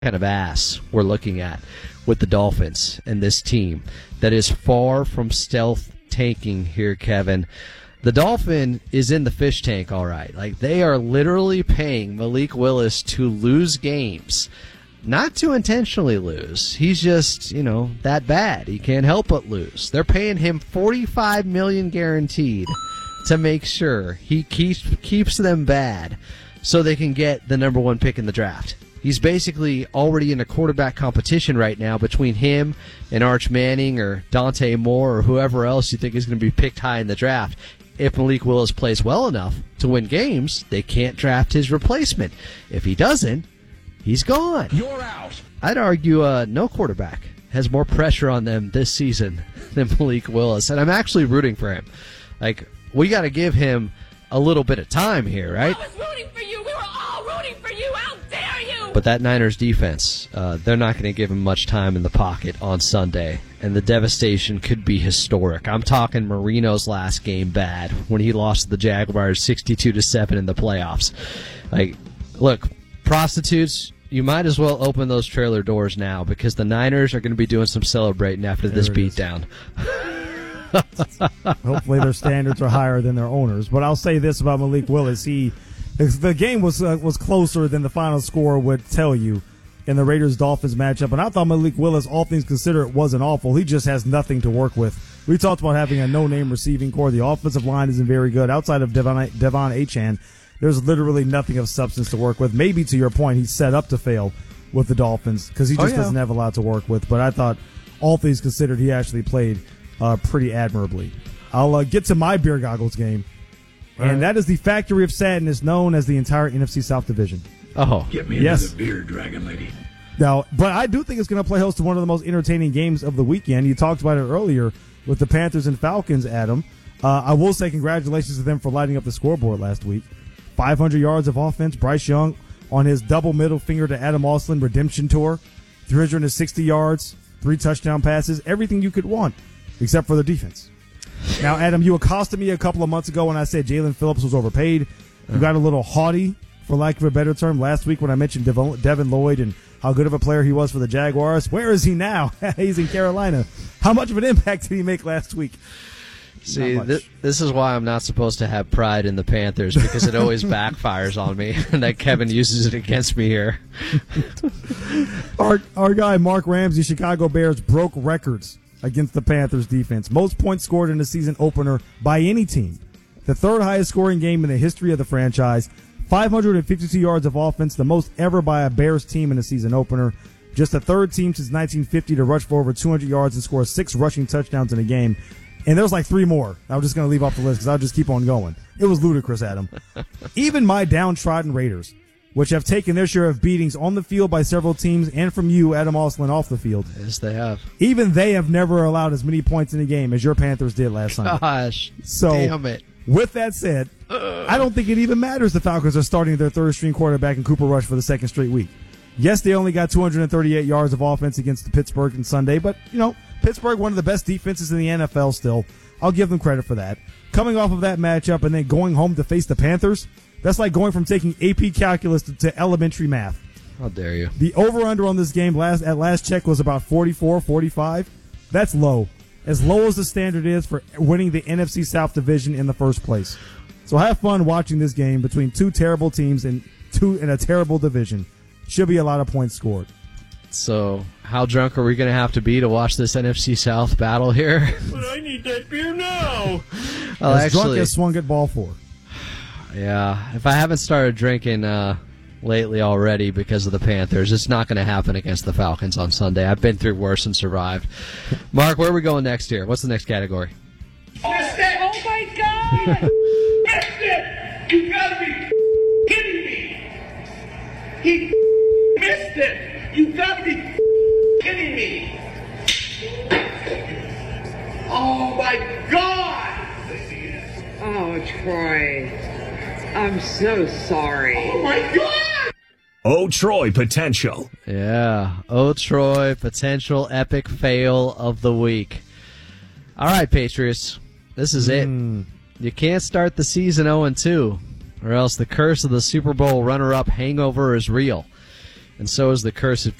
kind of ass we're looking at with the Dolphins and this team that is far from stealth tanking here, Kevin. The Dolphin is in the fish tank, all right. Like, they are literally paying Malik Willis to lose games. Not to intentionally lose. He's just, that bad. He can't help but lose. They're paying him $45 million guaranteed to make sure he keeps them bad so they can get the number one pick in the draft. He's basically already in a quarterback competition right now between him and Arch Manning or Dante Moore or whoever else you think is going to be picked high in the draft. If Malik Willis plays well enough to win games, they can't draft his replacement. If he doesn't, he's gone. You're out. I'd argue no quarterback has more pressure on them this season than Malik Willis, and I'm actually rooting for him. Like, we got to give him a little bit of time here, right? I was rooting for you. We were all rooting for you. How dare you? But that Niners defense, they're not going to give him much time in the pocket on Sunday, and the devastation could be historic. I'm talking Marino's last game bad when he lost to the Jaguars 62-7 in the playoffs. Like, look, prostitutes, you might as well open those trailer doors now because the Niners are going to be doing some celebrating after this beatdown. Hopefully their standards are higher than their owners. But I'll say this about Malik Willis. The game was closer than the final score would tell you in the Raiders-Dolphins matchup. And I thought Malik Willis, all things considered, wasn't awful. He just has nothing to work with. We talked about having a no-name receiving core. The offensive line isn't very good. Outside of Devon Achane, there's literally nothing of substance to work with. Maybe to your point, he's set up to fail with the Dolphins because he just doesn't have a lot to work with. But I thought, all things considered, he actually played pretty admirably. I'll get to my beer goggles game, and that is the Factory of Sadness known as the entire NFC South Division. Oh, get me another beer, Dragon Lady. Now, but I do think it's going to play host to one of the most entertaining games of the weekend. You talked about it earlier with the Panthers and Falcons, Adam. I will say congratulations to them for lighting up the scoreboard last week. 500 yards of offense. Bryce Young on his double middle finger to Adam Austin redemption tour. 360 yards, 3 touchdown passes, everything you could want, except for the defense. Now, Adam, you accosted me a couple of months ago when I said Jalen Phillips was overpaid. You got a little haughty, for lack of a better term, last week when I mentioned Devin Lloyd and how good of a player he was for the Jaguars. Where is he now? He's in Carolina. How much of an impact did he make last week? See, this is why I'm not supposed to have pride in the Panthers, because it always backfires on me, and that Kevin uses it against me here. Our guy, Mark Ramsey, Chicago Bears, broke records against the Panthers defense. Most points scored in a season opener by any team. The third highest scoring game in the history of the franchise. 552 yards of offense, the most ever by a Bears team in a season opener. Just the third team since 1950 to rush for over 200 yards and score 6 rushing touchdowns in a game. And there's like 3 more. I'm just going to leave off the list because I'll just keep on going. It was ludicrous, Adam. Even my downtrodden Raiders, which have taken their share of beatings on the field by several teams and from you, Adam Oslin, off the field. Yes, they have. Even they have never allowed as many points in a game as your Panthers did last Sunday. Gosh, so, damn it. With that said, I don't think it even matters the Falcons are starting their third-string quarterback in Cooper Rush for the second straight week. Yes, they only got 238 yards of offense against the Pittsburgh on Sunday, but, Pittsburgh, one of the best defenses in the NFL still. I'll give them credit for that. Coming off of that matchup and then going home to face the Panthers, that's like going from taking AP calculus to elementary math. How dare you? The over-under on this game at last check was about 44, 45. That's low. As low as the standard is for winning the NFC South Division in the first place. So have fun watching this game between 2 terrible teams in a terrible division. Should be a lot of points scored. So, how drunk are we going to have to be to watch this NFC South battle here? But I need that beer now. Well, as drunk as swung at ball 4. Yeah, if I haven't started drinking lately already because of the Panthers, it's not going to happen against the Falcons on Sunday. I've been through worse and survived. Mark, where are we going next here? What's the next category? Missed it! Oh my God! Missed it! You gotta be kidding me! He missed it! You gotta be kidding me! Oh my God! Oh, Troy. I'm so sorry. Oh my God! Oh, Troy potential. Yeah. Oh, Troy potential epic fail of the week. All right, Patriots. This is it. You can't start the season 0-2, or else the curse of the Super Bowl runner-up hangover is real. and so is the curse of